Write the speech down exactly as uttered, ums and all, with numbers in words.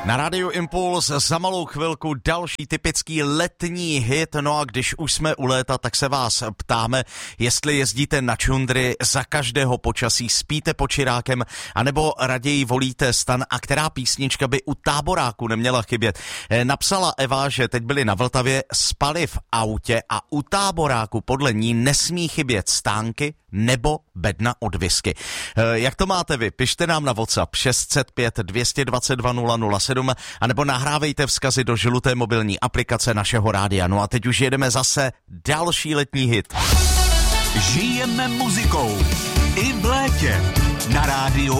Na rádiu Impuls za malou chvilku další typický letní hit. No a když už jsme u léta, tak se vás ptáme, jestli jezdíte na čundry za každého počasí, spíte pod čirákem, anebo raději volíte stan a která písnička by u táboráku neměla chybět. Napsala Eva, že teď byli na Vltavě, spali v autě a u táboráku podle ní nesmí chybět stánky nebo bedna od whisky. Jak to máte vy? Pište nám na WhatsApp šest set pět dvě dva dva nula nula sedm anebo nahrávejte vzkazy do žluté mobilní aplikace našeho rádia. No a teď už jedeme zase další letní hit. Žijeme muzikou i v létě na rádiu